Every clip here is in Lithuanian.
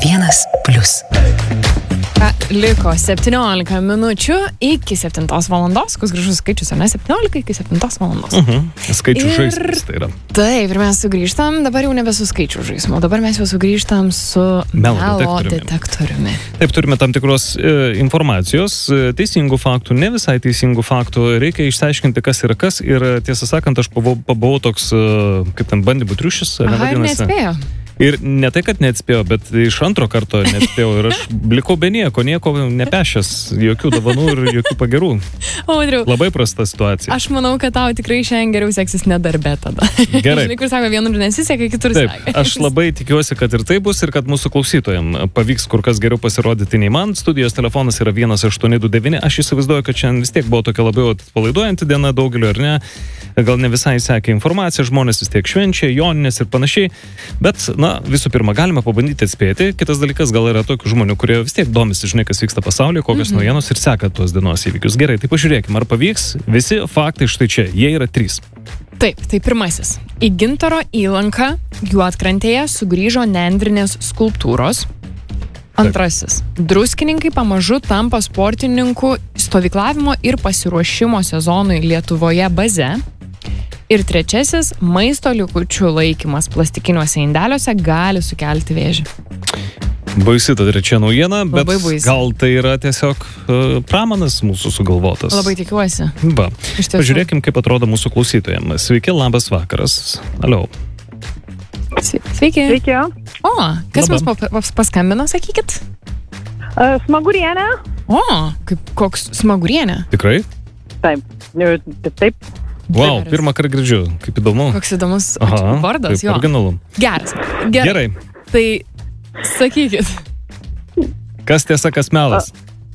1+. Liko 17 minučių iki 7 valandos, koks gražus skaičius, ar ne? 17 iki 7 valandos. Skaičių žaismas tai yra. Taip, ir mes sugrįžtam, dabar jau nebe su skaičių žaismu, dabar mes jau sugrįžtam su melo detektoriumi. Taip, turime tam tikros informacijos, teisingų faktų, ne visai teisingų faktų, reikia išsiaiškinti, kas yra kas, ir tiesą sakant, aš pabuvau toks, kaip ten bandymų triušis, Aha, ir neatspėjo. Ir ne tai, kad neatspėjau, bet iš antro karto neatspėjau ir aš likau be nieko nepešęs, jokių dovanų ir jokių pagirų. Audriau, labai prasta situacija. Aš manau, kad tau tikrai šiandien geriau seksis ne darbe tada. Gerai. Žinai, kur sako, vienur nesiseka, kitur Taip, seka. aš labai tikiuosi, kad ir tai bus ir kad mūsų klausytojams pavyks kur kas geriau pasirodyti nei man. Studijos telefonas yra 1829. Aš įsivaizduoju, kad šiandien vis tiek buvo tokia labiau atpalaiduojanti diena daugeliu, ar ne? Gal ne visai sekė informacija, žmonės vis tiek švenčia, joninės ir panašiai. Bet, visų pirma, galime pabandyti atspėti. Kitas dalykas, gal yra tokių žmonių, kurie vis tiek domisi, žinai, kas vyksta pasaulyje, kokios naujienos ir seka tuos dienos įvykius. Gerai, tai pažiūrėkime, ar pavyks. Visi faktai štai čia, jie yra 3. Taip, tai pirmasis. Į Gintaro įlanką Juodkrantėje sugrįžo nendrinės skulptūros. Antrasis. Druskininkai pamažu tampa sportininkų stovyklavimo ir pasiruošimo sezonui Lietuvoje baze. Ir trečiasis, maisto likučių laikymas plastikiniuose indeliuose gali sukelti vėžį. Baisi ta trečia naujiena, bet baisi. Gal tai yra tiesiog pramanas mūsų sugalvotas. Labai tikiuosi. Va, pažiūrėkim, kaip atrodo mūsų klausytojams. Sveiki, labas vakaras. Alio. Sveiki. Sveiki. O, kas mums paskambino, sakykit? Smagurienė. O, koks Smagurienė? Tikrai? Taip. Wow, pirmą kartą girdžiu, kaip įdomu. Koks įdomus vardas, jo. Originalu. Geras. Gerai. Tai sakykit. Kas tiesa, kas melas?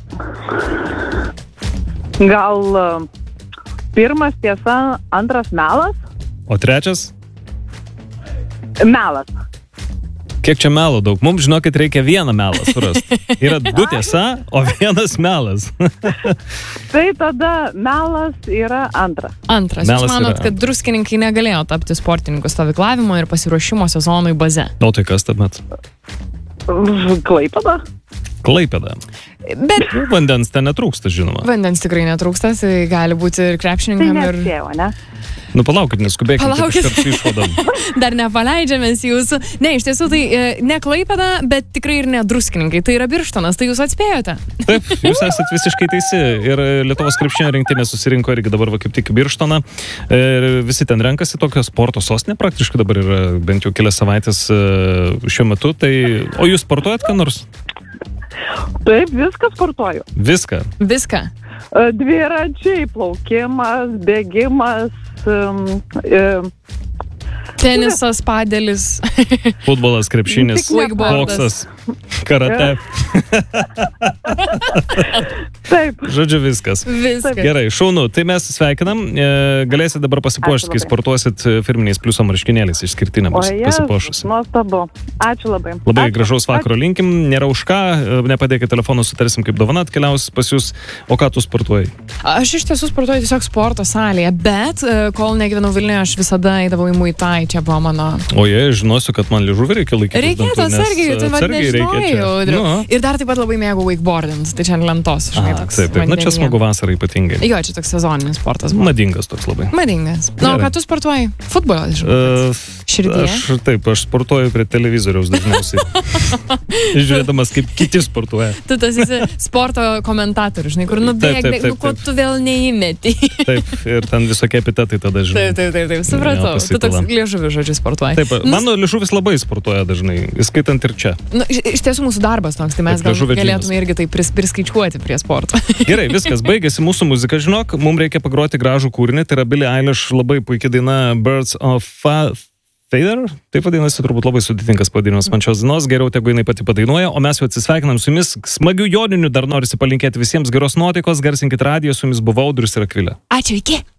Gal pirmas tiesa, antras melas? O trečias? Melas. Kiek čia melo daug? Mums, žinokit, reikia vieną melą surasti. Yra 2 tiesa, o 1 melas. Tai tada melas yra antras. Antras. Jūs manot, kad druskininkai negalėjo tapti sportininkų stovyklavimo ir pasiruošimo sezonui baze? O tai kas tuomet? Klaipėda. Klaipėda. Bet vandens ten netrūksta, žinoma. Vandens tikrai netrūksta, tai gali būti ir krepšininkam. Tai nespėjau, ne? Palaukit, neskubėkite. Palaukit. Išvadam. Dar nepaleidžiamės jūsų. Ne, iš tiesų tai ne Klaipėda, bet tikrai ir ne druskininkai. Tai yra Birštonas, tai jūs atspėjote. Taip, jūs esat visiškai teisi. Ir Lietuvos krepšinio rinktinė susirinko irgi dabar kaip tik Birštoną. Ir visi ten renkasi, tokia sporto sostinė praktiškai dabar yra bent jau kelias savaitės šiuo metu. Tai, o jūs sportuojat ką nors? Taip, viską sportuoju. Viską? Viską. Dviračiai, plaukimas, bėgimas, tenisas, padelis, futbolas, krepšinis, boksas, karate. Taip. Žodžiu, viskas. Gerai, šaunu. Tai mes sveikinam. Galėsit dabar pasipuošti, kai sportuosit firminiais pliuso marškinėliais išskirtiniams pasipuošus. Nuostabu. Ačiū labai. Labai gražaus vakaro linkim. Nėra už ką. Nepadėkit telefonų, sutarsim, kaip dovana atkeliaus pas jūs. O ką tu sportuoji? Aš iš tiesų sportuoju tiesiog sporto salėje, bet kol negyvenau Vilniuje, aš visada eidavau į Muay-Thai. Čia buvo mano... O jei, žinosiu, kad man liežuvį reikia laikyti. Reikėtų atsargiai, tai man nežinojau. Ir dar taip pat labai mėgau wakeboardint, tai čia ant lentos. Taip. Na, čia smagu vasarą ypatingai. Jo, čia toks sezoninis sportas. Madingas toks labai. Madingas. Na, o ką tu sportuoji? Futbolą, žinau. Širdyje? Aš sportuoju prie televizoriaus dažniausiai. Žiūrėdamas, kaip kiti sportuoja. Tu tas esi sporto komentatorius, žinai, kur nubėg, ko tu vėl neįmeti. Taip, ir ten visokie epitetai tada, žinai. Taip, supratau. Tu toks liežuvis, žodžiu, sportuoji. Taip, mano liežuvis labai sportuoja dažnai, įskaitant ir čia. Iš tiesų mūsų darbas toks, tai mes galėtume irgi tai priskaičiuoti prie sporto. Gerai, viskas, baigėsi mūsų muzika, žinok, mums reikia pagroti gražų kūrinį, tai yra Billie Eilish labai puikia daina Birds of Feather, taip vadinasi, turbūt labai sudėtingas pavadinimas man šios dienos, geriau tegu jinai pati padainuoja, o mes jau atsisveikinam su jumis, smagių joninių, dar norisi palinkėti visiems geros nuotaikos, garsinkit radiją, su jumis buvo Audrius ir Akvilė. Ačiū, iki!